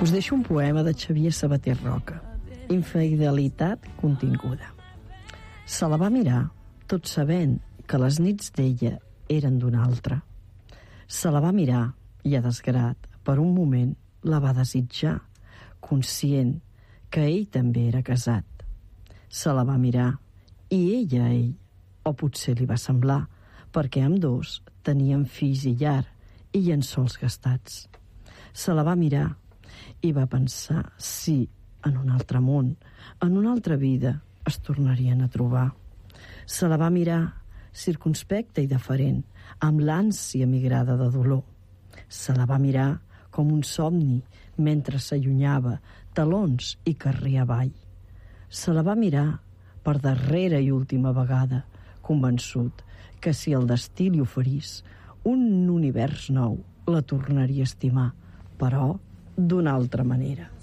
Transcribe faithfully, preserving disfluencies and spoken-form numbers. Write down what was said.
Us deixo un poema de Xavier Sabater Roca, Infidelitat continguda. Se la va mirar, tot sabent que les nits d'ella eren d'un altre. Se la va mirar i, a desgrat, per un moment la va desitjar, conscient que ell també era casat. Se la va mirar i ella a ell, o potser li va semblar, perquè ambdós tenien fills i llar i llençols gastats. Se la va mirar i va pensar si, en un altre món, en una altra vida, es tornarien a trobar. Se la va mirar, circumspecta i deferent, amb l'ànsia migrada de dolor. Se la va mirar com un somni mentre s'allunyava, talons i carrer avall. Se la va mirar per darrera i última vegada, convençut que si el destí li oferís un univers nou, la tornaria a estimar, però d'una altra manera.